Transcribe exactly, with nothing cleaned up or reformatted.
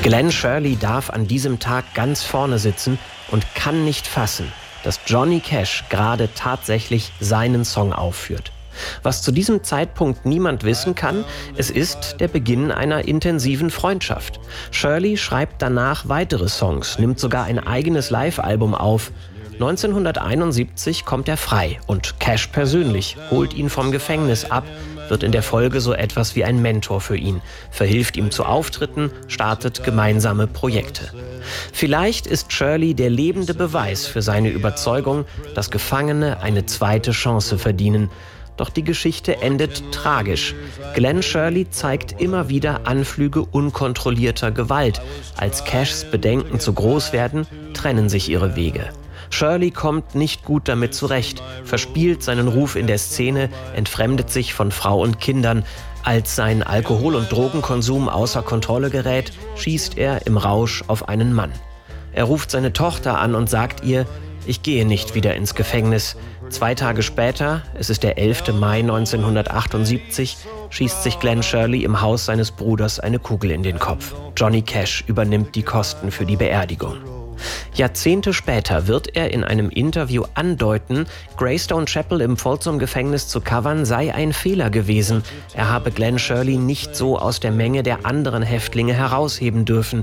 Glenn Shirley darf an diesem Tag ganz vorne sitzen und kann nicht fassen, dass Johnny Cash gerade tatsächlich seinen Song aufführt. Was zu diesem Zeitpunkt niemand wissen kann, es ist der Beginn einer intensiven Freundschaft. Shirley schreibt danach weitere Songs, nimmt sogar ein eigenes Live-Album auf. neunzehnhunderteinundsiebzig kommt er frei und Cash persönlich holt ihn vom Gefängnis ab, wird in der Folge so etwas wie ein Mentor für ihn, verhilft ihm zu Auftritten, startet gemeinsame Projekte. Vielleicht ist Shirley der lebende Beweis für seine Überzeugung, dass Gefangene eine zweite Chance verdienen. Doch die Geschichte endet tragisch. Glenn Shirley zeigt immer wieder Anflüge unkontrollierter Gewalt. Als Cashs Bedenken zu groß werden, trennen sich ihre Wege. Shirley kommt nicht gut damit zurecht, verspielt seinen Ruf in der Szene, entfremdet sich von Frau und Kindern. Als sein Alkohol- und Drogenkonsum außer Kontrolle gerät, schießt er im Rausch auf einen Mann. Er ruft seine Tochter an und sagt ihr: Ich gehe nicht wieder ins Gefängnis. Zwei Tage später, es ist der elfte Mai neunzehnhundertachtundsiebzig, schießt sich Glenn Shirley im Haus seines Bruders eine Kugel in den Kopf. Johnny Cash übernimmt die Kosten für die Beerdigung. Jahrzehnte später wird er in einem Interview andeuten, Greystone Chapel im Folsom-Gefängnis zu covern sei ein Fehler gewesen. Er habe Glenn Shirley nicht so aus der Menge der anderen Häftlinge herausheben dürfen.